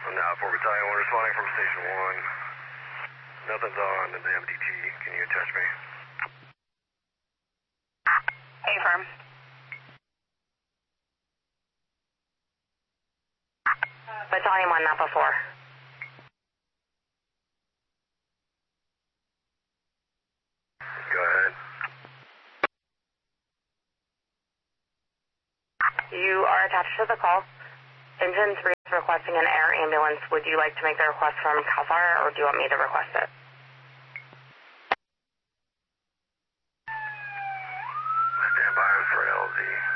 Now, 4 Battalion 1 responding from Station 1. Nothing's on in the MDT. Can you attach me? Affirm. Battalion 1, Napa 4. Go ahead. You are attached to the call. Engine 3 is requesting an air ambulance. Would you like to make the request from CAL FIRE, or do you want me to request it? Stand by for LZ.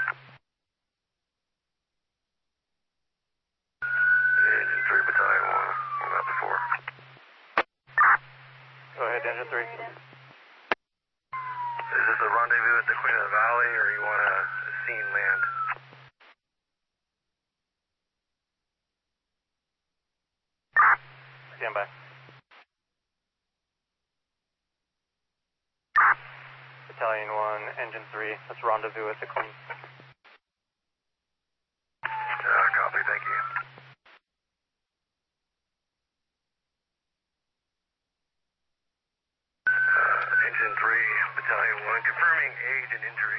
Engine 3, Battalion 1. Napa 4. Go ahead, Engine 3. Is this a rendezvous at the Queen of the Valley, or you want a scene land? Stand by. Battalion 1, Engine 3, let's rendezvous at the Queen. Copy, thank you. Engine 3, Battalion 1, confirming age and injury.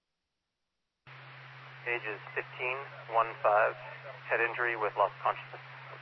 Age is 15, 1-5, head injury with loss of consciousness.